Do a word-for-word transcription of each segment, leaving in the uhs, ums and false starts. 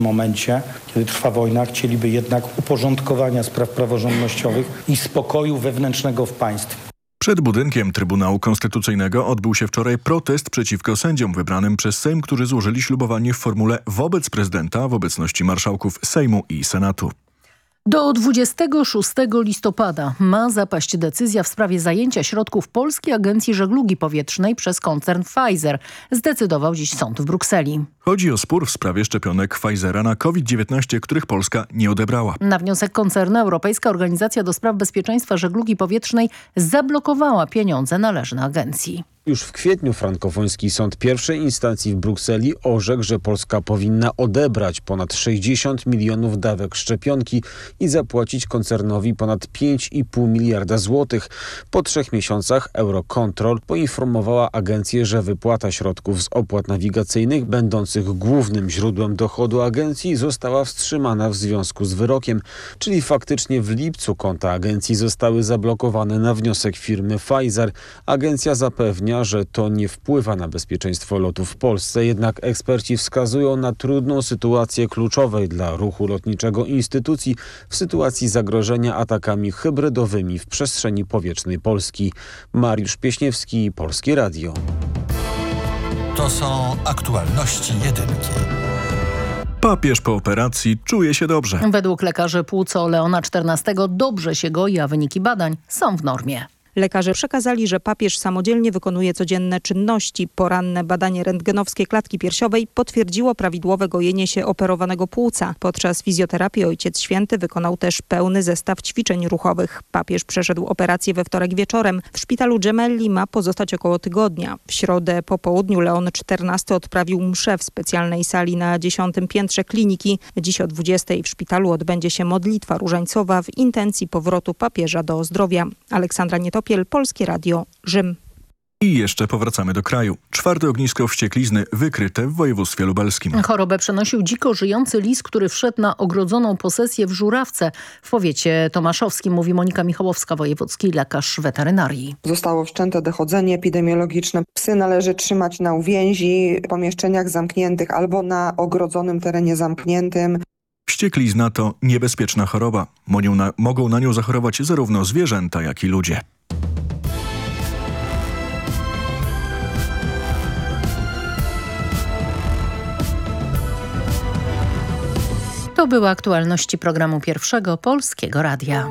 W momencie, kiedy trwa wojna, chcieliby jednak uporządkowania spraw praworządnościowych i spokoju wewnętrznego w państwie. Przed budynkiem Trybunału Konstytucyjnego odbył się wczoraj protest przeciwko sędziom wybranym przez Sejm, którzy złożyli ślubowanie w formule wobec prezydenta w obecności marszałków Sejmu i Senatu. Do dwudziestego szóstego listopada ma zapaść decyzja w sprawie zajęcia środków Polskiej Agencji Żeglugi Powietrznej przez koncern Pfizer. Zdecydował dziś sąd w Brukseli. Chodzi o spór w sprawie szczepionek Pfizera na COVID dziewiętnaście, których Polska nie odebrała. Na wniosek koncernu Europejska Organizacja do Spraw Bezpieczeństwa Żeglugi Powietrznej zablokowała pieniądze należne agencji. Już w kwietniu frankofoński sąd pierwszej instancji w Brukseli orzekł, że Polska powinna odebrać ponad sześćdziesiąt milionów dawek szczepionki i zapłacić koncernowi ponad pięć i pół miliarda złotych. Po trzech miesiącach Eurocontrol poinformowała agencję, że wypłata środków z opłat nawigacyjnych będących głównym źródłem dochodu agencji została wstrzymana w związku z wyrokiem. Czyli faktycznie w lipcu konta agencji zostały zablokowane na wniosek firmy Pfizer. Agencja zapewnia, że to nie wpływa na bezpieczeństwo lotów w Polsce, jednak eksperci wskazują na trudną sytuację kluczowej dla ruchu lotniczego instytucji w sytuacji zagrożenia atakami hybrydowymi w przestrzeni powietrznej Polski. Mariusz Pieśniewski, Polskie Radio. To są aktualności jedynki. Papież po operacji czuje się dobrze. Według lekarzy płuco Leona czternastego dobrze się goi, a wyniki badań są w normie. Lekarze przekazali, że papież samodzielnie wykonuje codzienne czynności. Poranne badanie rentgenowskie klatki piersiowej potwierdziło prawidłowe gojenie się operowanego płuca. Podczas fizjoterapii Ojciec Święty wykonał też pełny zestaw ćwiczeń ruchowych. Papież przeszedł operację we wtorek wieczorem. W szpitalu Gemelli ma pozostać około tygodnia. W środę po południu Leon czternasty odprawił mszę w specjalnej sali na dziesiątym piętrze kliniki. Dziś o dwudziestej w szpitalu odbędzie się modlitwa różańcowa w intencji powrotu papieża do zdrowia. Aleksandra Nietopiel, Polskie Radio, Rzym. I jeszcze powracamy do kraju. Czwarte ognisko wścieklizny wykryte w województwie lubelskim. Chorobę przenosił dziko żyjący lis, który wszedł na ogrodzoną posesję w Żurawce w powiecie tomaszowskim, mówi Monika Michałowska, wojewódzki lekarz weterynarii. Zostało wszczęte dochodzenie epidemiologiczne. Psy należy trzymać na uwięzi, w pomieszczeniach zamkniętych albo na ogrodzonym terenie zamkniętym. Wścieklizna to niebezpieczna choroba. Mogą na, mogą na nią zachorować zarówno zwierzęta, jak i ludzie. To były aktualności programu Pierwszego Polskiego Radia.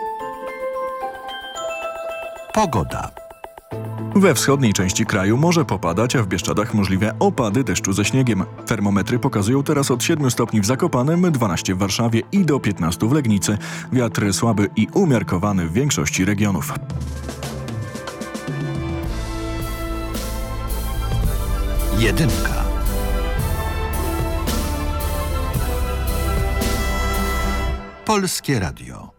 Pogoda. We wschodniej części kraju może popadać, a w Bieszczadach możliwe opady deszczu ze śniegiem. Termometry pokazują teraz od siedmiu stopni w Zakopanem, dwanaście w Warszawie i do piętnastu w Legnicy. Wiatr słaby i umiarkowany w większości regionów. Jedynka. Polskie Radio.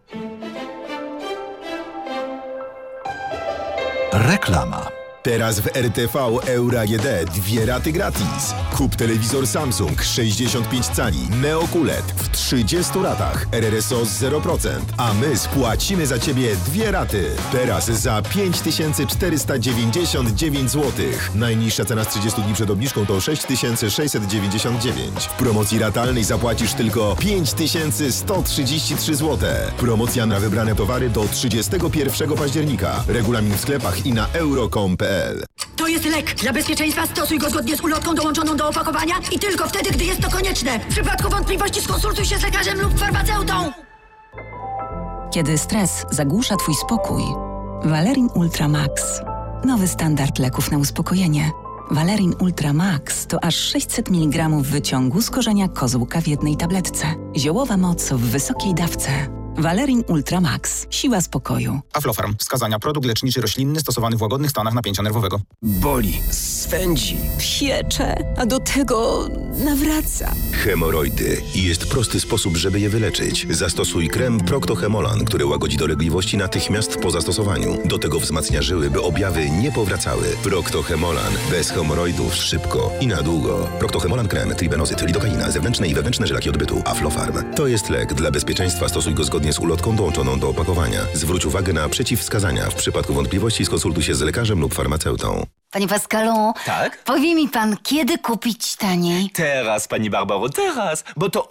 Reklama. Teraz w R T V Euro A G D dwie raty gratis. Kup telewizor Samsung sześćdziesiąt pięć cali Neo Q L E D w trzydziestu ratach R R S O z zero procent, a my spłacimy za Ciebie dwie raty. Teraz za pięć tysięcy czterysta dziewięćdziesiąt dziewięć złotych. Najniższa cena z trzydziestu dni przed obniżką to sześć tysięcy sześćset dziewięćdziesiąt dziewięć. W promocji ratalnej zapłacisz tylko pięć tysięcy sto trzydzieści trzy złote. Promocja na wybrane towary do trzydziestego pierwszego października. Regulamin w sklepach i na euro kropka com kropka p l. To jest lek. Dla bezpieczeństwa stosuj go zgodnie z ulotką dołączoną do opakowania i tylko wtedy, gdy jest to konieczne. W przypadku wątpliwości skonsultuj się z lekarzem lub farmaceutą. Kiedy stres zagłusza Twój spokój, Valerin Ultra Max. Nowy standard leków na uspokojenie. Valerin Ultra Max to aż sześćset miligramów wyciągu z korzenia kozłka w jednej tabletce. Ziołowa moc w wysokiej dawce. Valerin Ultra Max. Siła spokoju. Aflofarm. Wskazania. Produkt leczniczy roślinny stosowany w łagodnych stanach napięcia nerwowego. Boli, swędzi, piecze, a do tego nawraca. Hemoroidy. I jest prosty sposób, żeby je wyleczyć. Zastosuj krem Procto-Hemolan, który łagodzi dolegliwości natychmiast po zastosowaniu. Do tego wzmacnia żyły, by objawy nie powracały. Procto-Hemolan. Bez hemoroidów. Szybko i na długo. Procto-Hemolan krem, tribenozyt, lidokaina, zewnętrzne i wewnętrzne żylaki odbytu. Aflofarm. To jest lek. Dla bezpieczeństwa stosuj go zgodnie z ulotką dołączoną do opakowania. Zwróć uwagę na przeciwwskazania. W przypadku wątpliwości skonsultuj się z lekarzem lub farmaceutą. Panie Pascalu, Tak? powie mi pan, kiedy kupić taniej? Teraz, pani Barbaro, teraz, bo to